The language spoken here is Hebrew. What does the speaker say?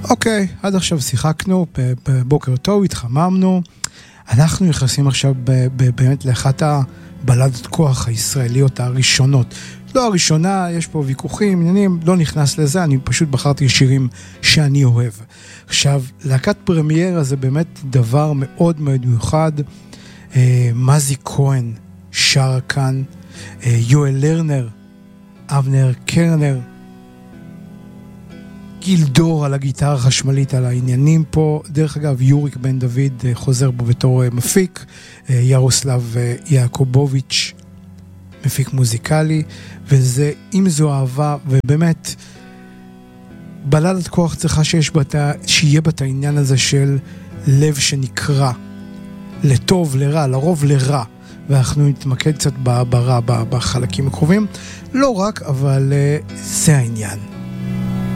אוקיי, עד עכשיו שיחקנו, בבוקר טוב, התחממנו, אנחנו נכנסים עכשיו באמת לאחת הבלדות כוח הישראליות הראשונות. לא הראשונה, יש פה ויכוחים, עניינים, לא נכנס לזה, אני פשוט בחרתי שירים שאני אוהב. עכשיו, להקת פרמיירה זה באמת דבר מאוד מאוד מיוחד, מזי כהן שר כאן, יואל לרנר, אבנר קרנר, גילדור על הגיטרה החשמלית, על העניינים פה. דרך אגב, יוריק בן דוד חוזר בו בתור מפיק, ירוסלב יעקובוביץ' מפיק מוזיקלי, וזה, אם זו אהבה, ובאמת בלדת כוח צריכה שיהיה בת העניין הזה של לב שנקרא לטוב, לרע, לרוב לרע, ואנחנו נתמקד קצת ברע בחלקים הקרובים, לא רק, אבל זה העניין.